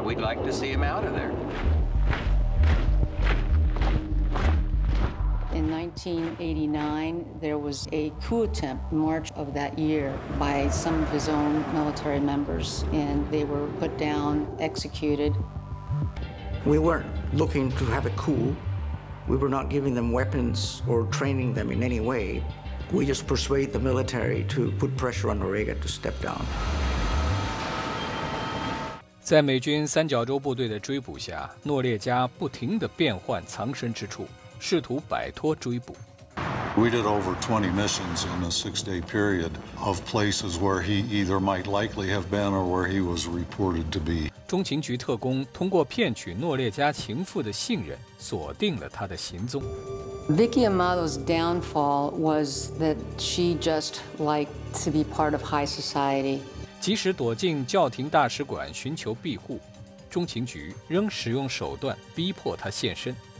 we'd like to see him out of there. In 1989, there was a coup attempt in March of that year by some of his own military members, and they were put down, executed. We weren't looking to have a coup. We were not giving them weapons or training them in any way. We just persuade the military to put pressure on Noriega to step down. 在美军三角洲部队的追捕下，诺列加不停地变换藏身之处，试图摆脱追捕。 We did over 20 missions in a 6-day period of places where he either might likely have been or where he was reported to be. 中情局特工通过骗取诺列加情妇的信任，锁定了他的行踪。 Vicky Amado's downfall was that she just liked to be part of high society. 即使躲进教廷大使馆寻求庇护，中情局仍使用手段逼迫他现身。